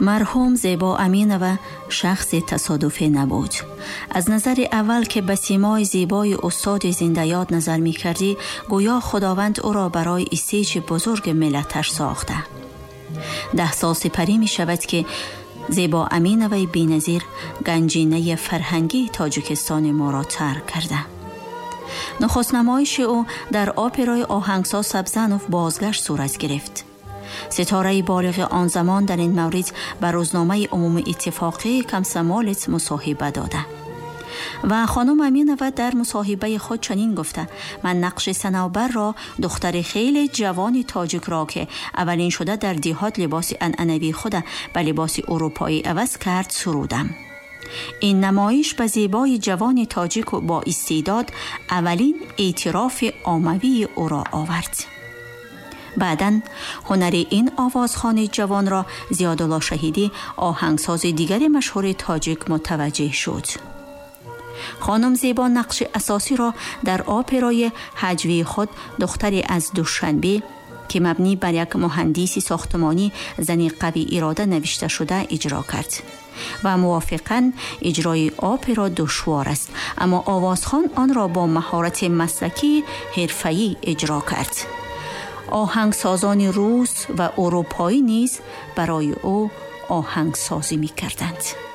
مرحوم زیبا امینова شخص تصادفی نبود. از نظر اول که به سیمای زیبای استاد زنده یاد نظر می کردی، گویا خداوند او را برای استیج بزرگ ملتش ساخته. 10 سال سپری می شود که زیبا امینوی بی‌نظیر گنجینه فرهنگی تاجیکستان ما را ترک کرده. نخست نمایش او در اپرای آهنگساز سبزنوف بازگشت صورت گرفت. ستاره بالغ آن زمان در این مورد به روزنامه عموم اتفاقی کمسمالت مصاحبه داده و خانم امینوه در مصاحبه خود چنین گفته: من نقش صنوبر را، دختر خیلی جوان تاجیک را که اولین شده در دیهات لباس عنعنوی خود به لباس اروپایی عوض کرد سرودم. این نمایش به زیبای جوان تاجیک با استعداد اولین اعتراف عاموی او را آورد. بعداً هنر این آوازخوان جوان را زیادالله شهیدی، آهنگساز دیگر مشهور تاجیک، متوجه شد. خانم زیبا نقش اساسی را در اپرای هجوی خود، دختری از دوشنبه که مبنی بر یک مهندسی ساختمانی زنی قوی اراده نوشته شده اجرا کرد و موافقاً اجرای اپرا دشوار است، اما آوازخوان آن را با مهارت مسلکی حرفه‌ای اجرا کرد. آهنگسازان روس و اروپایی نیز برای او آهنگسازی می کردند.